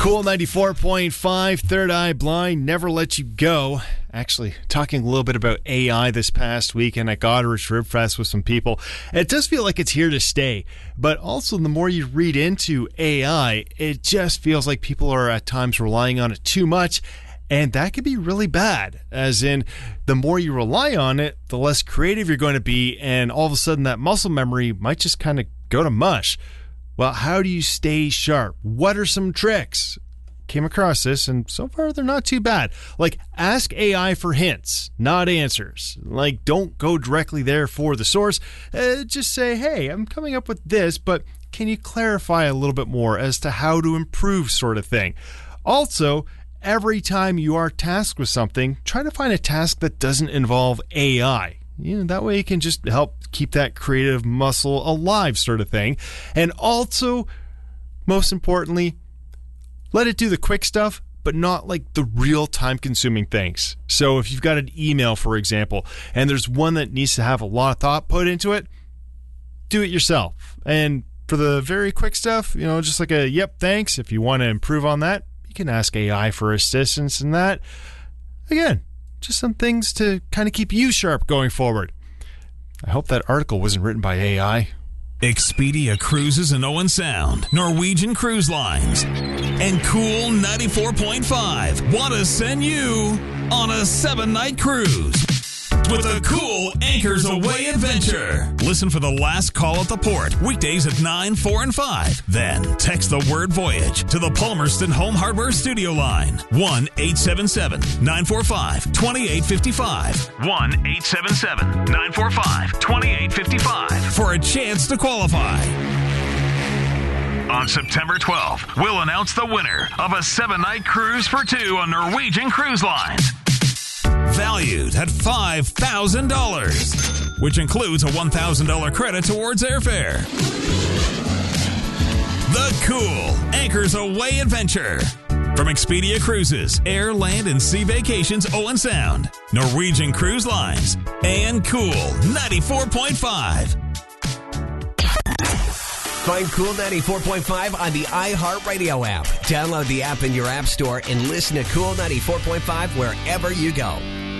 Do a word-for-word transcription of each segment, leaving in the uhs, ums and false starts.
Cool ninety-four point five, Third Eye Blind, Never Let You Go. Actually, talking a little bit about A I this past weekend at Goderich Rib Fest with some people. It does feel like it's here to stay, but also the more you read into A I, it just feels like people are at times relying on it too much, and that could be really bad. As in, the more you rely on it, the less creative you're going to be, and all of a sudden that muscle memory might just kind of go to mush. Well, how do you stay sharp? What are some tricks? Came across this, and so far they're not too bad. Like, ask A I for hints, not answers. Like, don't go directly there for the source. Uh, just say, hey, I'm coming up with this, but can you clarify a little bit more as to how to improve, sort of thing. Also, every time you are tasked with something, try to find a task that doesn't involve A I. You know, that way you can just help keep that creative muscle alive, sort of thing. And also, most importantly, let it do the quick stuff, but not like the real time-consuming things. So if you've got an email, for example, and there's one that needs to have a lot of thought put into it, do it yourself. And for the very quick stuff, you know, just like a yep, thanks, if you want to improve on that, you can ask A I for assistance in that. Again, just some things to kind of keep you sharp going forward. I hope that article wasn't written by A I. Expedia Cruises in Owen Sound, Norwegian Cruise Lines, and Cool ninety-four point five want to send you on a seven-night cruise with a cool Anchors Away adventure. Listen for the last call at the port, weekdays at nine, four, and five. Then text the word voyage to the Palmerston Home Hardware Studio line, one eight seven seven, nine four five, two eight five five, one eight seven seven, nine four five, two eight five five for a chance to qualify. On September twelfth, we'll announce the winner of a seven-night cruise for two on Norwegian Cruise Lines. Valued at five thousand dollars, which includes a one thousand dollars credit towards airfare. The cool Anchors Away adventure. From Expedia Cruises, Air, Land, and Sea Vacations Owen Sound, Norwegian Cruise Lines, and Cool ninety-four point five. Find Cool ninety-four point five on the iHeartRadio app. Download the app in your app store and listen to Cool ninety-four point five wherever you go.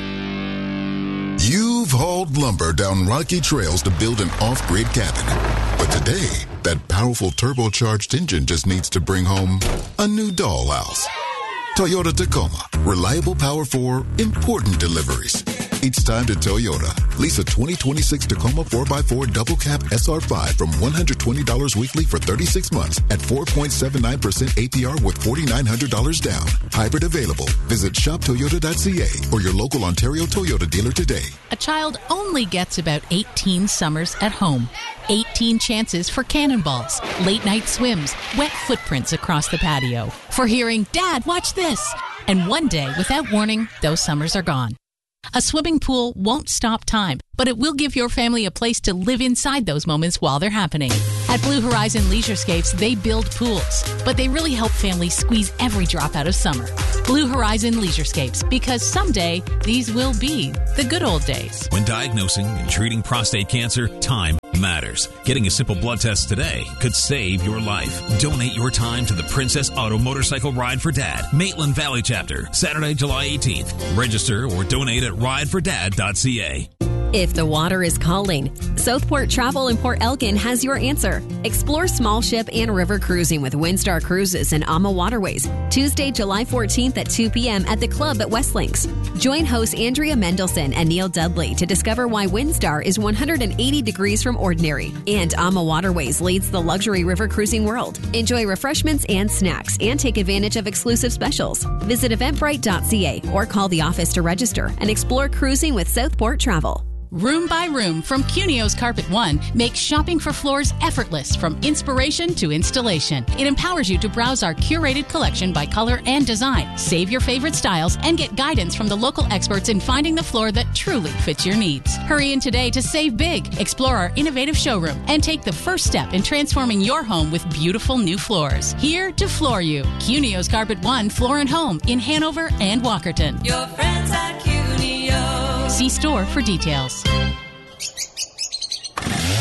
You've hauled lumber down rocky trails to build an off-grid cabin. But today, that powerful turbocharged engine just needs to bring home a new dollhouse. Toyota Tacoma. Reliable power for important deliveries. It's time to Toyota. Lease a twenty twenty-six Tacoma four by four double cab S R five from one hundred twenty dollars weekly for thirty-six months at four point seven nine percent A P R with four thousand nine hundred dollars down. Hybrid available. Visit shop toyota dot c a or your local Ontario Toyota dealer today. A child only gets about eighteen summers at home. eighteen chances for cannonballs, late night swims, wet footprints across the patio, for hearing, "Dad, watch this." And one day, without warning, those summers are gone. A swimming pool won't stop time, but it will give your family a place to live inside those moments while they're happening. At Blue Horizon Leisurescapes, they build pools, but they really help families squeeze every drop out of summer. Blue Horizon Leisurescapes, because someday these will be the good old days. When diagnosing and treating prostate cancer, time matters. Getting a simple blood test today could save your life. Donate your time to the Princess Auto Motorcycle Ride for Dad, Maitland Valley Chapter, Saturday, July eighteenth. Register or donate at ride for dad dot c a. If the water is calling, Southport Travel in Port Elgin has your answer. Explore small ship and river cruising with Windstar Cruises and Ama Waterways. Tuesday, July fourteenth at two p.m. at the club at Westlinks. Join hosts Andrea Mendelson and Neil Dudley to discover why Windstar is one hundred eighty degrees from ordinary. And Ama Waterways leads the luxury river cruising world. Enjoy refreshments and snacks and take advantage of exclusive specials. Visit eventbrite dot c a or call the office to register and explore cruising with Southport Travel. Room by Room from Cunio's Carpet One makes shopping for floors effortless from inspiration to installation. It empowers you to browse our curated collection by color and design, save your favorite styles, and get guidance from the local experts in finding the floor that truly fits your needs. Hurry in today to save big, explore our innovative showroom, and take the first step in transforming your home with beautiful new floors. Here to floor you. Cunio's Carpet One Floor and Home in Hanover and Walkerton. Your friends at Cunio. See store for details.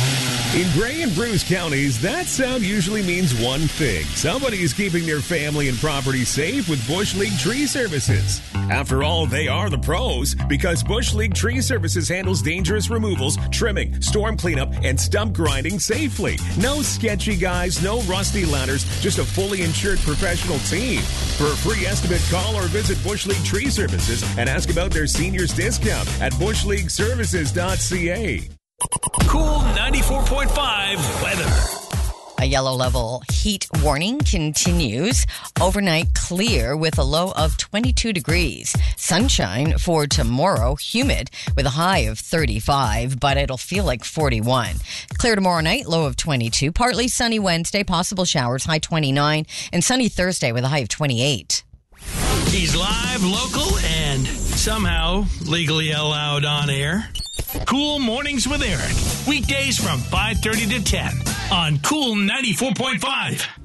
In Gray and Bruce counties, that sound usually means one thing. Somebody's keeping their family and property safe with Bush League Tree Services. After all, they are the pros, because Bush League Tree Services handles dangerous removals, trimming, storm cleanup, and stump grinding safely. No sketchy guys, no rusty ladders, just a fully insured professional team. For a free estimate, call or visit Bush League Tree Services and ask about their seniors discount at bush league services dot c a. Cool ninety-four point five weather. A yellow level heat warning continues. Overnight clear with a low of twenty-two degrees. Sunshine for tomorrow, humid with a high of thirty-five, but it'll feel like forty-one. Clear tomorrow night, low of twenty-two. Partly sunny Wednesday, possible showers, high twenty-nine. And sunny Thursday with a high of twenty-eight. He's live, local, and somehow legally allowed on air. Cool Mornings with Eric. Weekdays from five thirty to ten on Cool ninety-four point five.